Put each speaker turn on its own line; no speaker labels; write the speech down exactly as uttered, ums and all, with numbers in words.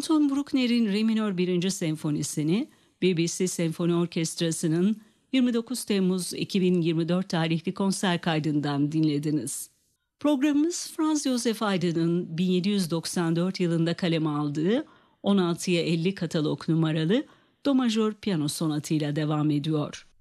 Anton Bruckner'in Re minör birinci senfonisini B B C Senfoni Orkestrası'nın yirmi dokuz Temmuz iki bin yirmi dört tarihli konser kaydından dinlediniz. Programımız Franz Josef Haydn'ın bin yedi yüz doksan dört yılında kaleme aldığı on altıya elli katalog numaralı Do majör piyano sonatıyla devam ediyor.